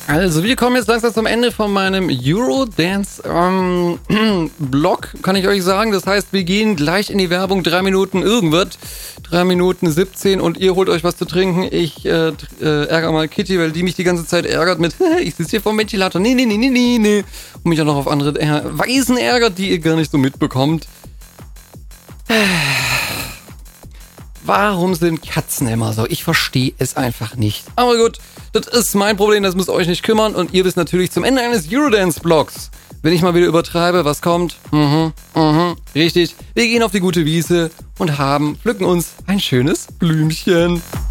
Also, wir kommen jetzt langsam zum Ende von meinem Eurodance-Blog, kann ich euch sagen. Das heißt, wir gehen gleich in die Werbung, 3 Minuten irgendwas, 3 Minuten 17 und ihr holt euch was zu trinken. Ich ärgere mal Kitty, weil die mich die ganze Zeit ärgert mit, ich sitze hier vom Ventilator, nee. Und mich auch noch auf andere Weisen ärgert, die ihr gar nicht so mitbekommt. Warum sind Katzen immer so? Ich verstehe es einfach nicht. Aber gut, das ist mein Problem, das müsst ihr euch nicht kümmern. Und ihr wisst natürlich zum Ende eines Eurodance-Blogs, wenn ich mal wieder übertreibe, was kommt? Richtig, wir gehen auf die gute Wiese und pflücken uns ein schönes Blümchen.